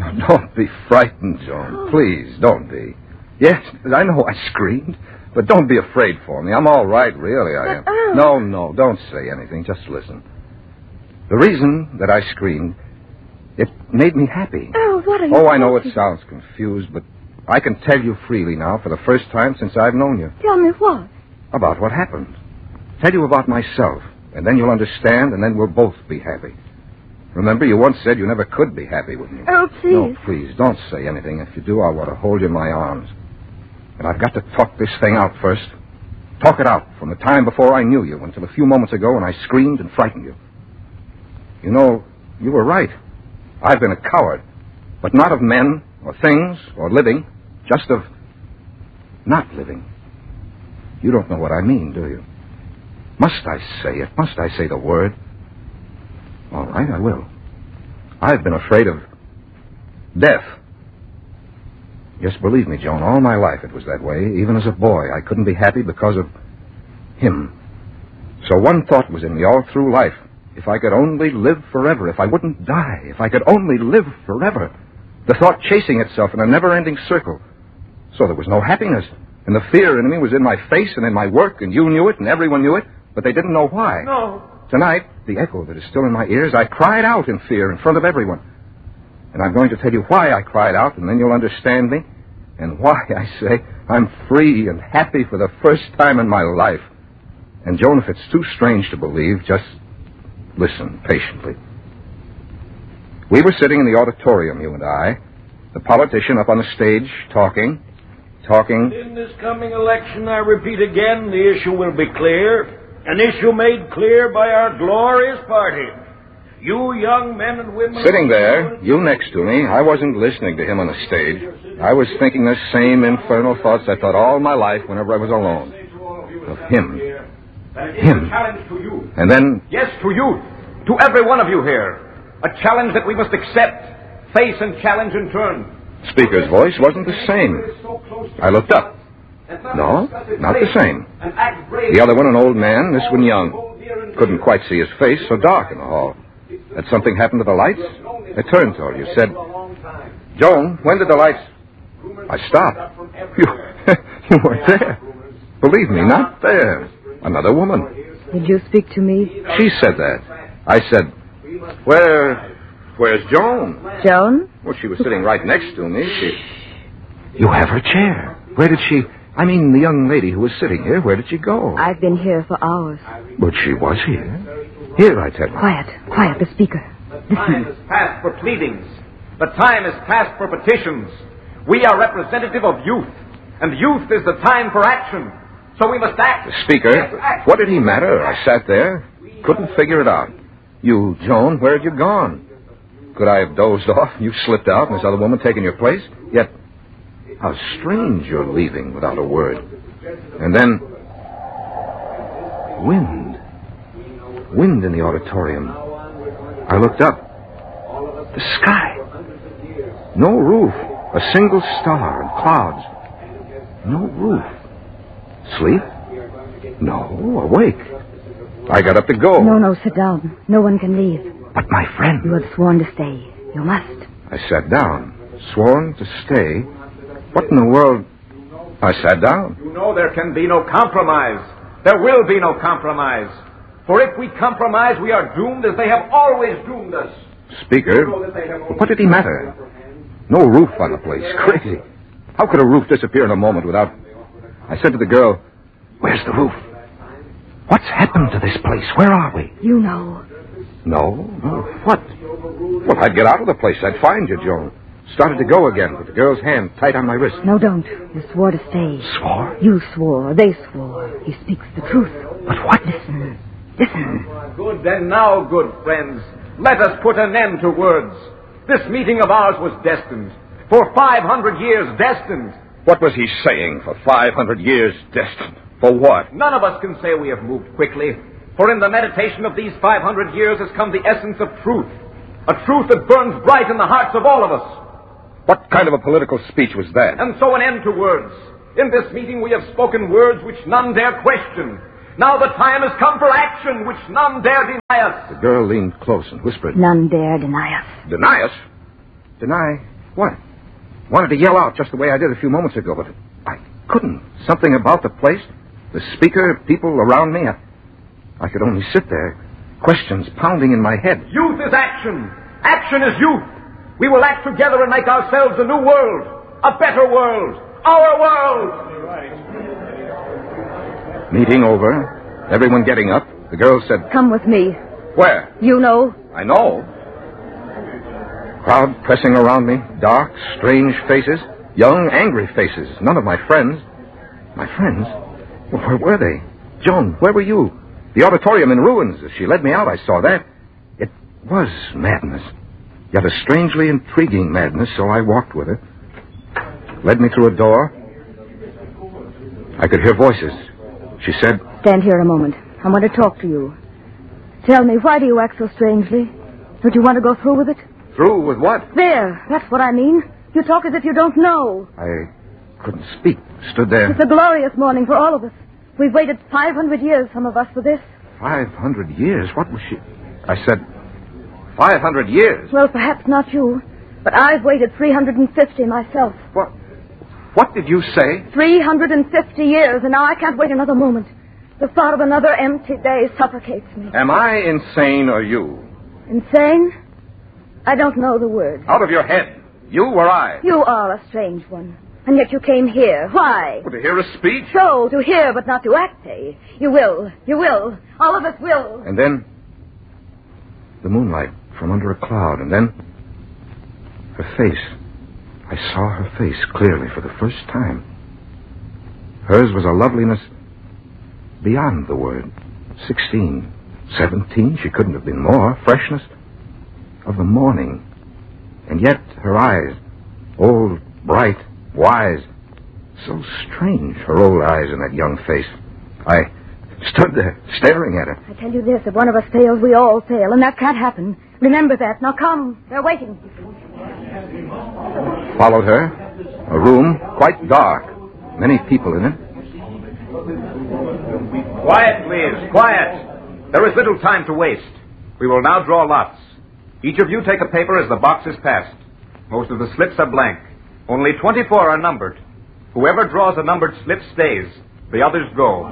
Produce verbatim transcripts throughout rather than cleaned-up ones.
Don't be frightened, Joan. Please, don't be. Yes, I know I screamed, but don't be afraid for me. I'm all right, really, I am. But, oh. No, no, don't say anything. Just listen. The reason that I screamed, it made me happy. Oh, what are you Oh, I know it talking- sounds confused, but I can tell you freely now for the first time since I've known you. Tell me what? About what happened. Tell you about myself, and then you'll understand, and then we'll both be happy. Remember, you once said you never could be happy with me. Oh, please. No, please, don't say anything. If you do, I want to hold you in my arms. And I've got to talk this thing out first. Talk it out from the time before I knew you until a few moments ago when I screamed and frightened you. You know, you were right. I've been a coward, but not of men or things or living, just of not living. You don't know what I mean, do you? Must I say it? Must I say the word? All right, I will. I've been afraid of death. Yes, believe me, Joan, all my life it was that way. Even as a boy, I couldn't be happy because of him. So one thought was in me all through life. If I could only live forever, if I wouldn't die, if I could only live forever. The thought chasing itself in a never-ending circle. So there was no happiness. And the fear in me was in my face and in my work, and you knew it and everyone knew it, but they didn't know why. No. Tonight, the echo that is still in my ears, I cried out in fear in front of everyone. And I'm going to tell you why I cried out, and then you'll understand me. And why, I say, I'm free and happy for the first time in my life. And, Joan, if it's too strange to believe, just listen patiently. We were sitting in the auditorium, you and I, the politician up on the stage, talking, talking. In this coming election, I repeat again, the issue will be clear. An issue made clear by our glorious party. You young men and women... Sitting there, you next to me, I wasn't listening to him on the stage. I was thinking the same infernal thoughts I thought all my life whenever I was alone. Of him. Him. Challenge to you. And then... Yes, to you. To every one of you here. A challenge that we must accept, face and challenge in turn. Speaker's voice wasn't the same. I looked up. No, not the same. The other one, an old man, this one young. Couldn't quite see his face, so dark in the hall. Had something happened to the lights? I turned toward you, said, Joan, when did the lights... I stopped. You, you weren't there. Believe me, not there. Another woman. Did you speak to me? She said that. I said, where... where's Joan? Joan? Well, she was sitting right next to me. She... You have her chair. Where did she... I mean, the young lady who was sitting here, where did she go? I've been here for hours. But she was here. Here, I tell you. Quiet, quiet, the speaker. The time is past for pleadings. The time is past for petitions. We are representative of youth, and youth is the time for action. So we must act. The speaker? What did he matter? I sat there, couldn't figure it out. You, Joan, where had you gone? Could I have dozed off? You slipped out, and this other woman taken your place? Yet, how strange you're leaving without a word. And then, wind. Wind in the auditorium. I looked up. The sky. No roof. A single star and clouds. No roof. Sleep? No. Awake. I got up to go. No, no, sit down. No one can leave. But my friend... You have sworn to stay. You must. I sat down. Sworn to stay. What in the world... I sat down. You know there can be no compromise. There will be no compromise. For if we compromise, we are doomed as they have always doomed us. Speaker, what did he matter? No roof on the place. Crazy. How could a roof disappear in a moment without... I said to the girl, where's the roof? What's happened to this place? Where are we? You know. No? No. What? Well, I'd get out of the place. I'd find you, Joan. Started to go again with the girl's hand tight on my wrist. No, don't. You swore to stay. Swore? You swore. They swore. He speaks the truth. But what? Listen. Listen. Good then now, good friends. Let us put an end to words. This meeting of ours was destined. For five hundred years destined. What was he saying? For five hundred years destined? For what? None of us can say we have moved quickly. For in the meditation of these five hundred years has come the essence of truth. A truth that burns bright in the hearts of all of us. What kind of a political speech was that? And so an end to words. In this meeting we have spoken words which none dare question. Now the time has come for action which none dare deny us. The girl leaned close and whispered. None dare deny us. Deny us? Deny? What? Wanted to yell out just the way I did a few moments ago, but I couldn't. Something about the place, the speaker, people around me. I, I could only sit there, questions pounding in my head. Youth is action. Action is youth. We will act together and make ourselves a new world. A better world. Our world. Meeting over, everyone getting up, the girl said, Come with me. Where? You know. I know. Crowd pressing around me, dark, strange faces, young, angry faces. None of my friends. My friends? Well, where were they? Joan, where were you? The auditorium in ruins. As she led me out, I saw that. It was madness. Yet a strangely intriguing madness, so I walked with her. Led me through a door. I could hear voices. She said, Stand here a moment. I want to talk to you. Tell me, why do you act so strangely? Don't you want to go through with it? Through with what? There, that's what I mean. You talk as if you don't know. I couldn't speak. Stood there. It's a glorious morning for all of us. We've waited five hundred years, some of us, for this. Five hundred years? What was she... I said, five hundred years? Well, perhaps not you, but I've waited three hundred fifty myself. What? What did you say? three hundred fifty years, and now I can't wait another moment. The thought of another empty day suffocates me. Am I insane or you? Insane? I don't know the word. Out of your head. You or I? You are a strange one. And yet you came here. Why? Well, to hear a speech? So, to hear but not to act, eh? You will. You will. All of us will. And then... the moonlight from under a cloud. And then... her face. I saw her face clearly for the first time. Hers was a loveliness beyond the word. Sixteen, seventeen, she couldn't have been more. Freshness of the morning. And yet her eyes, old, bright, wise. So strange, her old eyes in that young face. I stood there, staring at her. I tell you this, if one of us fails, we all fail, and that can't happen. Remember that. Now come. They're waiting. Followed her. A room, quite dark. Many people in it. Quiet, please. Quiet. There is little time to waste. We will now draw lots. Each of you take a paper as the box is passed. Most of the slips are blank. Only twenty-four are numbered. Whoever draws a numbered slip stays. The others go.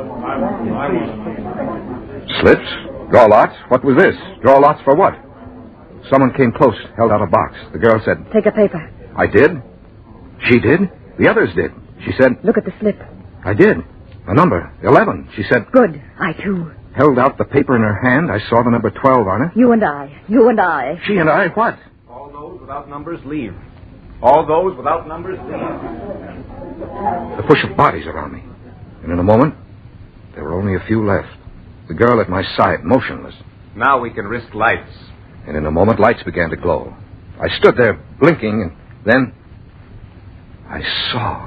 Slips? Draw lots? What was this? Draw lots for what? Someone came close, held out a box. The girl said, Take a paper. I did. She did. The others did. She said, Look at the slip. I did. A number, eleven. She said, Good. I, too. Held out the paper in her hand. I saw the number twelve on it. You and I. You and I. She and I, what? All those without numbers leave. All those without numbers leave. The push of bodies around me. And in a moment, there were only a few left. The girl at my side, motionless. Now we can risk lights. And in a moment, lights began to glow. I stood there, blinking, and then I saw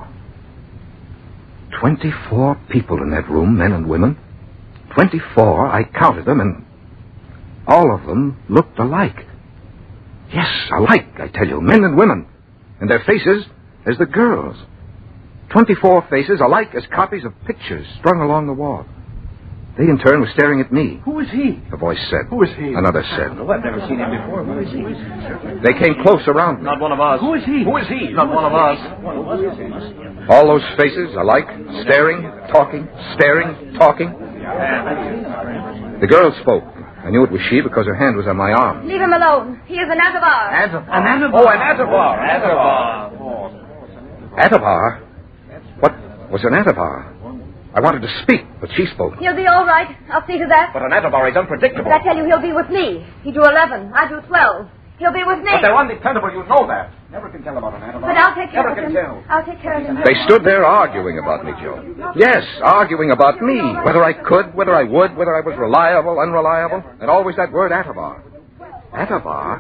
twenty-four people in that room, men and women. Twenty-four, I counted them, and all of them looked alike. Yes, alike, I tell you, men and women. And their faces as the girls. Twenty-four faces alike as copies of pictures strung along the wall. They, in turn, were staring at me. Who is he? A voice said. Who is he? Another said. No, I've never seen him before. Who is he? They came close around me. Not one of us. Who is he? Who is he? Not one of us. All those faces alike, staring, talking, staring, talking. The girl spoke. I knew it was she because her hand was on my arm. Leave him alone. He is an Atavar. Atavar. An Atavar. Oh, an Atavar. Atavar. Atavar? What was an Atavar? I wanted to speak, but she spoke. He'll be all right. I'll see to that. But an Atavar is unpredictable. But I tell you, he'll be with me. He drew eleven. I drew twelve. He'll be with me. But they're undependable, you know that. Never can tell about an Atavar. But I'll take care Never of can him. tell. I'll take care of him. They stood there arguing about me, Joe. Yes, arguing about me. Whether I could, whether I would, whether I was reliable, unreliable. And always that word Atavar. Atavar?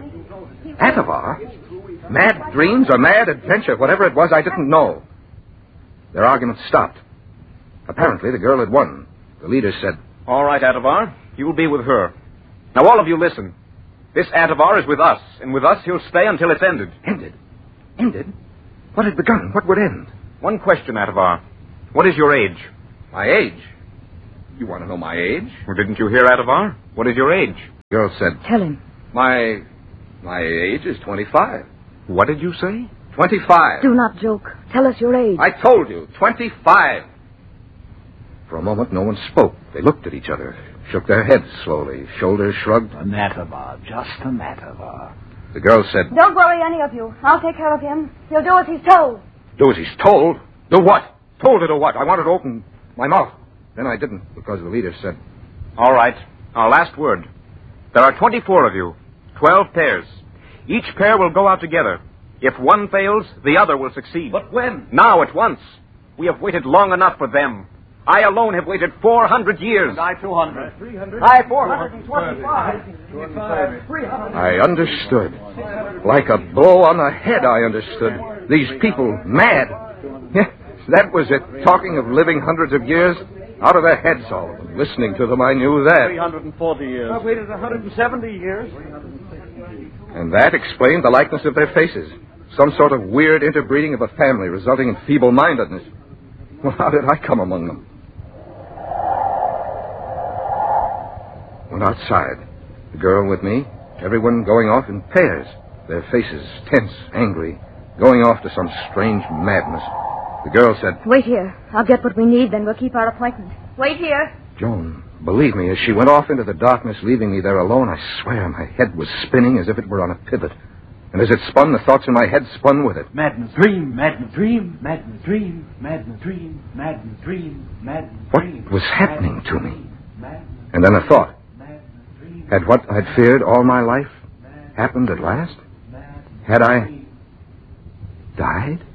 Atavar? Mad dreams or mad adventure, whatever it was, I didn't know. Their argument stopped. Apparently, the girl had won. The leader said, All right, Atavar. You'll be with her. Now, all of you listen. This Atavar is with us, and with us he'll stay until it's ended. Ended? Ended? What had begun? What would end? One question, Atavar. What is your age? My age? You want to know my age? Well, didn't you hear, Atavar? What is your age? The girl said, Tell him. My... my age is twenty-five. What did you say? twenty-five. Do not joke. Tell us your age. I told you, twenty-five. For a moment, no one spoke. They looked at each other, shook their heads slowly, shoulders shrugged. A Natava, just a Natava. The girl said, Don't worry, any of you. I'll take care of him. He'll do as he's told. do as he's told? Do what? Told her to what? I wanted to open my mouth. Then I didn't, because the leader said, All right. Our last word. There are twenty-four of you. Twelve pairs. Each pair will go out together. If one fails, the other will succeed. But when? Now, at once. We have waited long enough for them. I alone have waited four hundred years. I two hundred. Three hundred. I four hundred twenty-five. Three hundred. I understood. Like a blow on the head, I understood. These people, mad. Yeah, that was it. Talking of living hundreds of years. Out of their heads, all of them. Listening to them, I knew that. Three hundred and forty years. I've waited one hundred and seventy years. And that explained the likeness of their faces. Some sort of weird interbreeding of a family resulting in feeble-mindedness. Well, how did I come among them? Went outside. The girl with me. Everyone going off in pairs. Their faces tense, angry. Going off to some strange madness. The girl said, Wait here. I'll get what we need, then we'll keep our appointment. Wait here. Joan, believe me, as she went off into the darkness, leaving me there alone, I swear my head was spinning as if it were on a pivot. And as it spun, the thoughts in my head spun with it. Madness, dream, madness, dream, madness, dream, madness, dream, madness, dream, madness, What dream. was happening to me? Madness, And then a thought. madness, dream, Had what I'd feared all my life happened at last? madness, Had I dream. died?